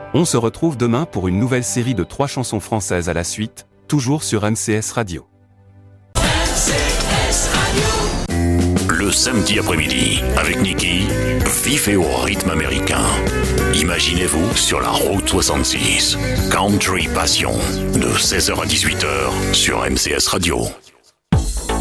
On se retrouve demain pour une nouvelle série de 3 chansons françaises à la suite, toujours sur MCS Radio. Le samedi après-midi, avec Niki, vif et au rythme américain. Imaginez-vous sur la route 66. Country Passion, de 16h à 18h sur MCS Radio.